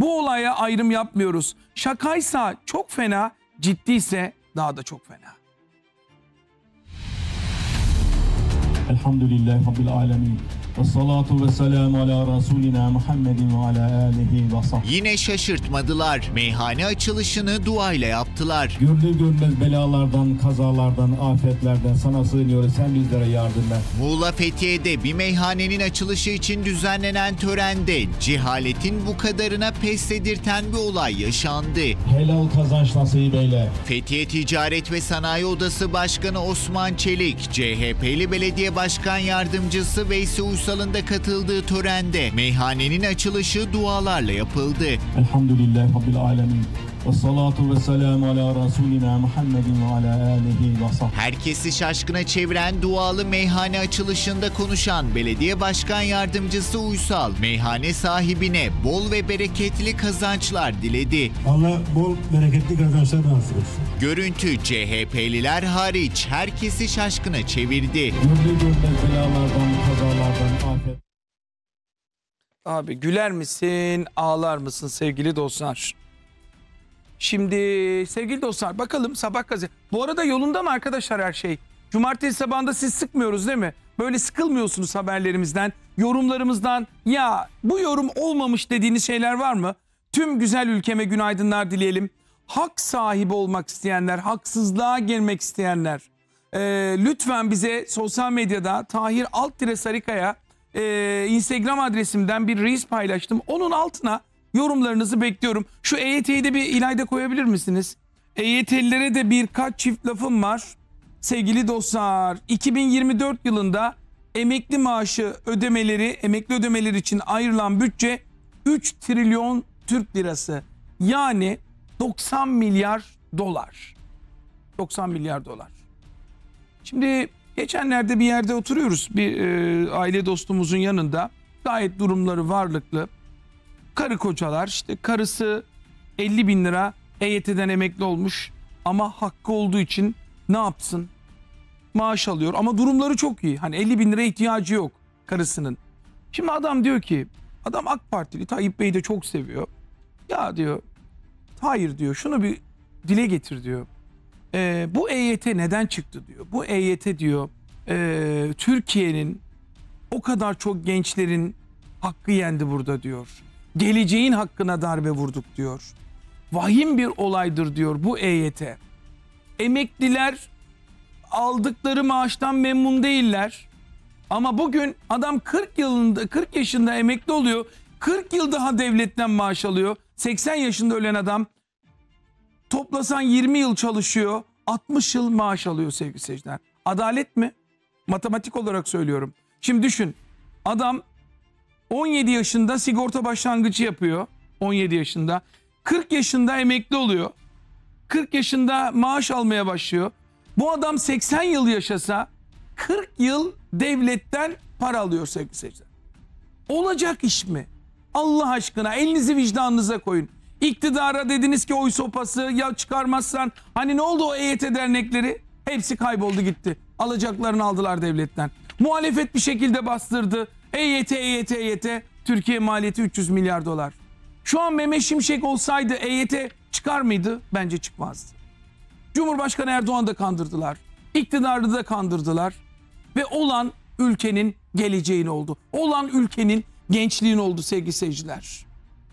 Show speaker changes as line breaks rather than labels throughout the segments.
Bu olaya ayrım yapmıyoruz. Şakaysa çok fena, ciddiyse daha da çok fena.
Elhamdülillahi Rabbil alemin. Ve salatu ve selamu ala Resulina Muhammedin ve ala alihi ve sahbihi.
Yine şaşırtmadılar. Meyhane açılışını duayla yaptılar.
Görülür görmez belalardan, kazalardan, afetlerden sana sığınıyoruz. Sen bizlere yardım et.
Muğla Fethiye'de bir meyhanenin açılışı için düzenlenen törende cehaletin bu kadarına pes dedirten bir olay yaşandı.
Helal kazanç nasip eyle.
Fethiye Ticaret ve Sanayi Odası Başkanı Osman Çelik, CHP'li Belediye Başkan Yardımcısı Veysi Uysal'ın da katıldığı törende meyhanenin açılışı dualarla yapıldı.
Elhamdülillahi Rabbil alemin. Ve salatu ve selamu ala Resulina Muhammedin ve ala alihi ve sahbihi.
Herkesi şaşkına çeviren dualı meyhane açılışında konuşan Belediye Başkan Yardımcısı Uysal, meyhane sahibine bol ve bereketli kazançlar diledi.
Allah bol bereketli kazançlar nasip etsin.
Görüntü CHP'liler hariç herkesi şaşkına çevirdi.
Görülür görmez belalardan, kazalardan, afet.
Abi güler misin, ağlar mısın sevgili dostlar? Şimdi sevgili dostlar bakalım sabah gazetesi. Bu arada yolunda mı arkadaşlar her şey? Cumartesi sabahında siz sıkmıyoruz değil mi? Böyle sıkılmıyorsunuz haberlerimizden, yorumlarımızdan. Ya bu yorum olmamış dediğiniz şeyler var mı? Tüm güzel ülkeme günaydınlar dileyelim. Hak sahibi olmak isteyenler, haksızlığa girmek isteyenler. Lütfen bize sosyal medyada Tahir Alt-Sarıkaya Instagram adresimden bir reels paylaştım. Onun altına yorumlarınızı bekliyorum. Şu EYT'yi de bir İlayda koyabilir misiniz? EYT'lilere de birkaç çift lafım var. Sevgili dostlar, 2024 yılında emekli maaşı ödemeleri, emekli ödemeleri için ayrılan bütçe 3 trilyon Türk lirası. Yani 90 milyar dolar. 90 milyar dolar. Şimdi geçenlerde bir yerde oturuyoruz. Bir aile dostumuzun yanında. Gayet durumları varlıklı. Karı kocalar, işte karısı 50 bin lira EYT'den emekli olmuş ama hakkı olduğu için ne yapsın? Maaş alıyor ama durumları çok iyi. Hani 50 bin lira ihtiyacı yok karısının. Şimdi adam diyor ki, adam AK Partili, Tayyip Bey'i de çok seviyor. Ya diyor, hayır diyor, şunu bir dile getir diyor. Bu EYT neden çıktı diyor. Bu EYT diyor Türkiye'nin o kadar çok gençlerin hakkı yendi burada diyor. Geleceğin hakkına darbe vurduk diyor. Vahim bir olaydır diyor bu EYT. Emekliler aldıkları maaştan memnun değiller. Ama bugün adam 40 yaşında emekli oluyor. 40 yıl daha devletten maaş alıyor. 80 yaşında ölen adam toplasan 20 yıl çalışıyor. 60 yıl maaş alıyor sevgili seyirciler. Adalet mi? Matematik olarak söylüyorum. Şimdi düşün. Adam 17 yaşında sigorta başlangıcı yapıyor. 17 yaşında. 40 yaşında emekli oluyor. 40 yaşında maaş almaya başlıyor. Bu adam 80 yıl yaşasa 40 yıl devletten para alıyor sevgili seyirciler. Olacak iş mi? Allah aşkına elinizi vicdanınıza koyun. İktidara dediniz ki oy sopası ya çıkarmazsan. Hani ne oldu o EYT dernekleri? Hepsi kayboldu gitti. Alacaklarını aldılar devletten. Muhalefet bir şekilde bastırdı. EYT. Türkiye maliyeti 300 milyar dolar. Şu an Mehmet Şimşek olsaydı EYT çıkar mıydı? Bence çıkmazdı. Cumhurbaşkanı Erdoğan'ı da kandırdılar. İktidarı da kandırdılar. Ve olan ülkenin geleceğin oldu. Olan ülkenin gençliğin oldu sevgili seyirciler.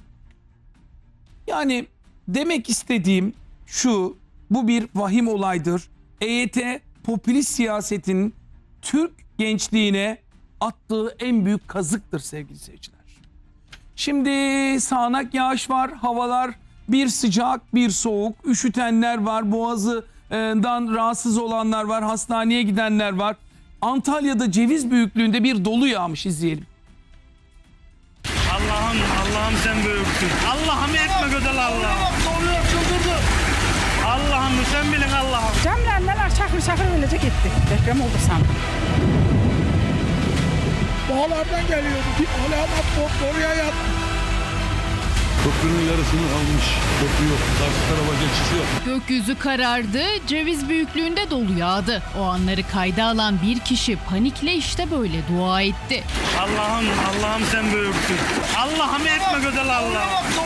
Yani demek istediğim şu, bu bir vahim olaydır. EYT popülist siyasetin Türk gençliğine attığı en büyük kazıktır sevgili seyirciler. Şimdi sağanak yağış var, havalar bir sıcak bir soğuk, üşütenler var, boğazından rahatsız olanlar var, hastaneye gidenler var. Antalya'da ceviz büyüklüğünde bir dolu yağmış, izleyelim.
Allah'ım sen büyüksün. Allah'ım etme gödel Allah'ım. Allah'ım sen bilin Allah'ım.
Camlar şakır şakır öylece gitti. Deprem oldu sandım.
Dağlardan geliyordu. Hala oraya yattı.
Köprünün yarısını almış. Köprü yok. Karşı tarafa geçiş yok.
Gökyüzü karardı, ceviz büyüklüğünde dolu yağdı. O anları kayda alan bir kişi panikle işte böyle dua etti.
Allah'ım sen büyüksün. Allah'ım etme gödel Allah'ım.